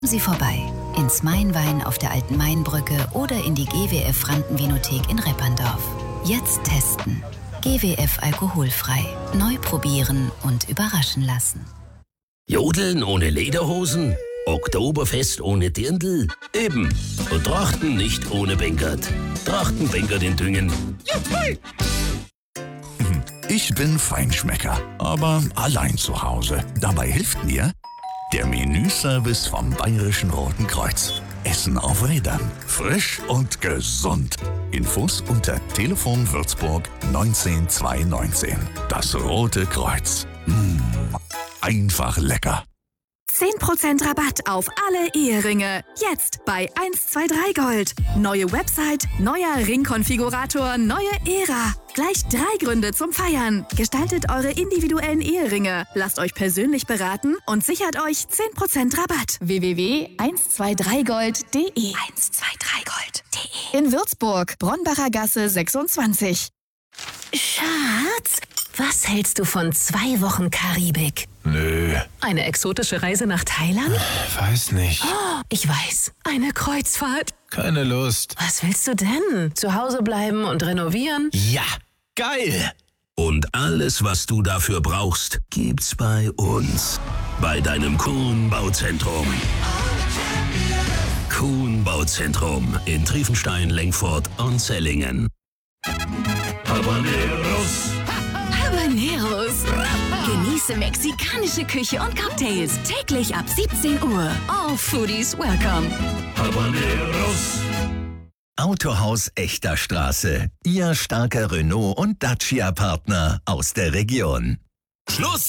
Sie vorbei. Ins Mainwein auf der Alten Mainbrücke oder in die GWF Frankenvinothek in Repperndorf. Jetzt testen. GWF alkoholfrei. Neu probieren und überraschen lassen. Jodeln ohne Lederhosen? Oktoberfest ohne Dirndl? Eben. Und Trachten nicht ohne Bengert. Trachten Bengert in Düngen. Ich bin Feinschmecker, aber allein zu Hause. Dabei hilft mir der Menüservice vom Bayerischen Roten Kreuz. Essen auf Rädern. Frisch und gesund. Infos unter Telefon Würzburg 19219. Das Rote Kreuz. Einfach lecker. 10% Rabatt auf alle Eheringe. Jetzt bei 123 Gold. Neue Website, neuer Ringkonfigurator, neue Ära. Gleich 3 Gründe zum Feiern. Gestaltet eure individuellen Eheringe. Lasst euch persönlich beraten und sichert euch 10% Rabatt. www.123gold.de 123gold.de In Würzburg, Bronnbacher Gasse 26. Schatz, was hältst du von 2 Wochen Karibik? Nö. Eine exotische Reise nach Thailand? Weiß nicht. Oh, ich weiß, eine Kreuzfahrt. Keine Lust. Was willst du denn? Zu Hause bleiben und renovieren? Ja, geil. Und alles, was du dafür brauchst, gibt's bei uns. Bei deinem Kuhn Bauzentrum. Kuhn Bauzentrum in Triefenstein, Lengfurt und Sellingen. Habaneros. Habaneros. Genieße mexikanische Küche und Cocktails täglich ab 17 Uhr. All Foodies welcome. Habaneros. Autohaus Echter Straße. Ihr starker Renault- und Dacia-Partner aus der Region. Schluss